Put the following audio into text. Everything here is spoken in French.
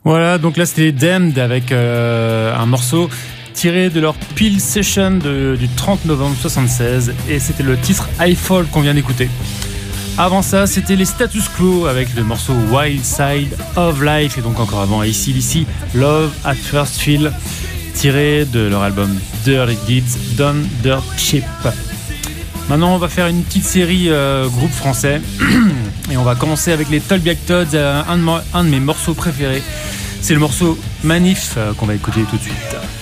Voilà, donc là c'était Damned avec un morceau tiré de leur Peel Session du 30 novembre 76 et c'était le titre I Fall qu'on vient d'écouter. Avant ça, c'était les Status Quo avec le morceau Wild Side of Life et donc encore avant AC/DC Love at First Feel tiré de leur album Dirty Deeds Done Dirt Cheap. Maintenant, on va faire une petite série groupe français et on va commencer avec les Tolbiac Toads, un de mes morceaux préférés. C'est le morceau Manif qu'on va écouter tout de suite.